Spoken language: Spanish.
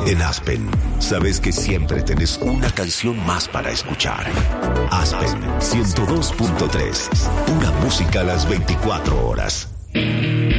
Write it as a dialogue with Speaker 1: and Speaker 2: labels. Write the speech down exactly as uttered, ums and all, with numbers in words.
Speaker 1: En Aspen, sabes que siempre tenés una canción más para escuchar. Aspen ciento dos punto tres, una música a las veinticuatro horas.